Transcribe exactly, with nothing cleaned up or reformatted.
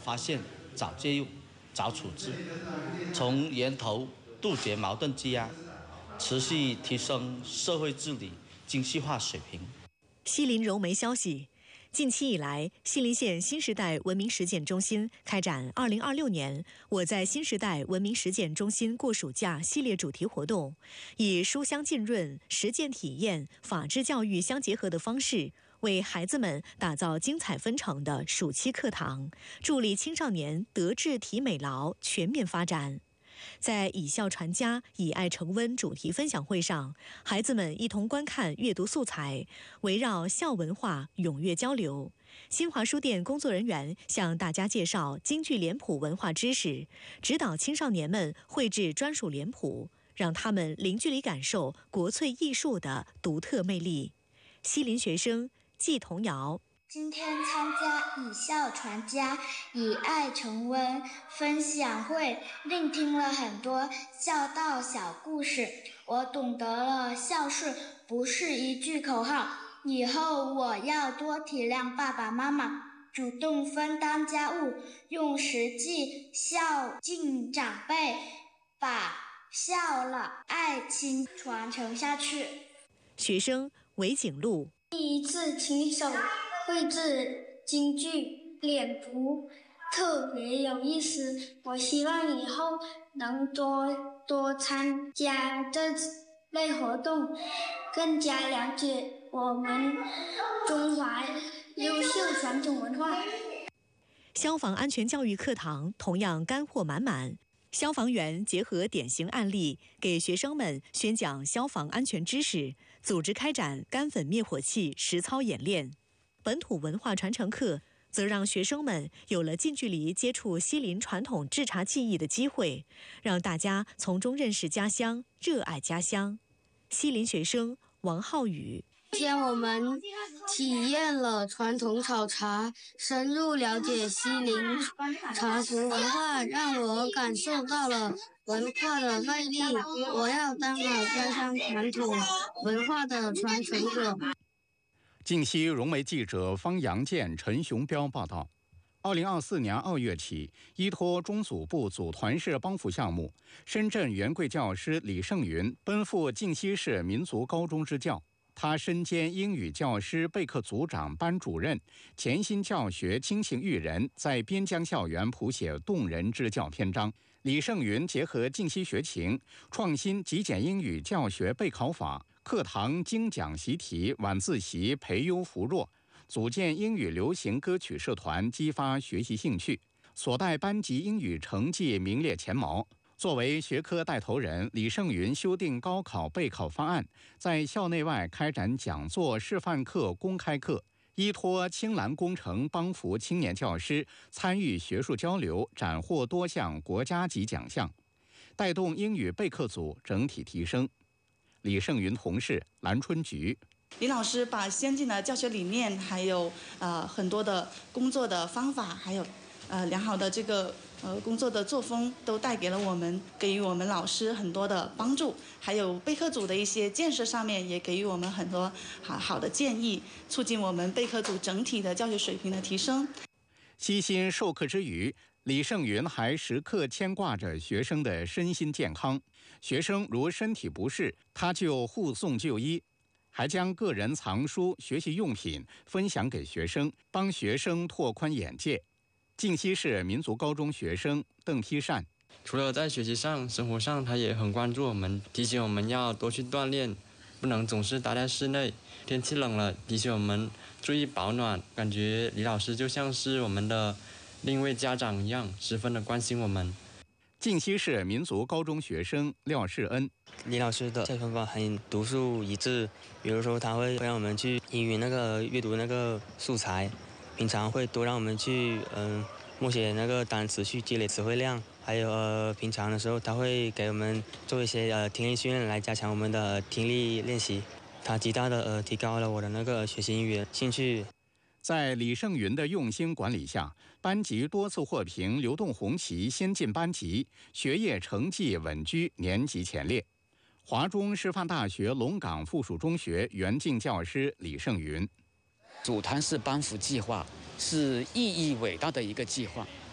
发现、早介入、早处置，从源头杜绝矛盾积压，持续提升社会治理精细化水平。 西林融媒消息，近期以来，西林县新时代文明实践中心开展二零二六年我在新时代文明实践中心过暑假系列主题活动，以书香浸润、实践体验、法治教育相结合的方式，为孩子们打造精彩纷呈的暑期课堂，助力青少年德智体美劳全面发展。在以孝传家、以爱成温主题分享会上，孩子们一同观看阅读素材，围绕孝文化踊跃交流。新华书店工作人员向大家介绍京剧脸谱文化知识，指导青少年们绘制专属脸谱，让他们零距离感受国粹艺术的独特魅力。西林学生季童瑶。 今天参加以孝传家、以爱成温分享会，聆听了很多孝道小故事，我懂得了孝顺不是一句口号，以后我要多体谅爸爸妈妈，主动分担家务，用实际孝敬长辈，把孝老爱亲传承下去。 学生韦景路。 第一次亲手绘制京剧脸谱特别有意思，我希望以后能多多参加这类活动，更加了解我们中华优秀传统文化。 消防安全教育课堂同样干货满满，消防员结合典型案例，给学生们宣讲消防安全知识，组织开展干粉灭火器实操演练。本土文化传承课则让学生们有了近距离接触西林传统制茶技艺的机会，让大家从中认识家乡，热爱家乡。西林学生王浩宇。 今天我们体验了传统炒茶，深入了解西林茶食文化，让我感受到了文化的魅力。我要当好家乡传统文化的传承者。 近期融媒记者方阳健、陈雄彪报道，二零二四年二月起，依托中组部组团式帮扶项目，深圳元贵教师李胜云奔赴靖西市民族高中支教。他身兼英语教师、备课组长、班主任，潜心教学，亲情育人，在边疆校园谱写动人支教篇章。李胜云结合靖西学情，创新极简英语教学备考法，课堂精讲习题，晚自习培优扶弱，组建英语流行歌曲社团，激发学习兴趣，所带班级英语成绩名列前茅。作为学科带头人，李胜云修订高考备考方案，在校内外开展讲座、示范课、公开课，依托青蓝工程帮扶青年教师参与学术交流，斩获多项国家级奖项，带动英语备课组整体提升。李胜云同事蓝春菊。 李老师把先进的教学理念，还有呃很多的工作的方法，还有呃良好的这个呃工作的作风，都带给了我们，给予我们老师很多的帮助，还有备课组的一些建设上面也给予我们很多好好的建议，促进我们备课组整体的教学水平的提升。 悉心授课之余，李胜云还时刻牵挂着学生的身心健康，学生如身体不适，他就护送就医，还将个人藏书、学习用品分享给学生，帮学生拓宽眼界。靖西市民族高中学生邓丕善， 除了在学习上、生活上，他也很关注我们，提醒我们要多去锻炼，不能总是待在室内。天气冷了，提醒我们注意保暖。感觉李老师就像是我们的另一位家长一样，十分的关心我们。 靖西市民族高中学生廖世恩， 李老师的教学方法很独树一帜，比如说他会让我们去英语那个阅读那个素材，平常会多让我们去嗯、呃、默写那个单词，去积累词汇量，还有呃平常的时候他会给我们做一些呃听力训练来加强我们的、呃、听力练习，他极大的呃提高了我的那个学习英语的兴趣。 在李胜云的用心管理下，班级多次获评流动红旗先进班级，学业成绩稳居年级前列。华中师范大学龙岗附属中学原敬教师李胜云， 组团式帮扶计划是意义伟大的一个计划，